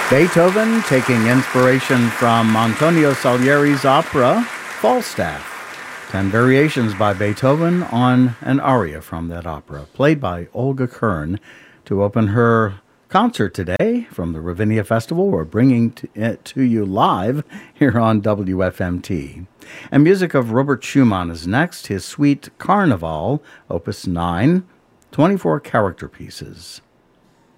Beethoven, taking inspiration from Antonio Salieri's opera Falstaff. 10 variations by Beethoven on an aria from that opera, played by Olga Kern to open her concert today from the Ravinia Festival. We're bringing it to you live here on WFMT. And music of Robert Schumann is next, his suite Carnival, Opus 9, 24 character pieces.